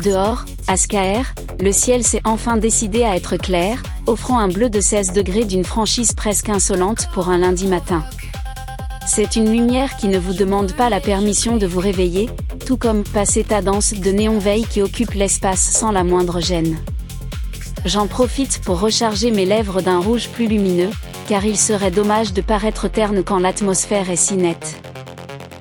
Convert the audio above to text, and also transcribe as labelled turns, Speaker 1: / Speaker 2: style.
Speaker 1: Dehors, à Skaer, le ciel s'est enfin décidé à être clair, offrant un bleu de 16 degrés d'une franchise presque insolente pour un lundi matin. C'est une lumière qui ne vous demande pas la permission de vous réveiller, tout comme passer ta danse de néon veille qui occupe l'espace sans la moindre gêne. J'en profite pour recharger mes lèvres d'un rouge plus lumineux, car il serait dommage de paraître terne quand l'atmosphère est si nette.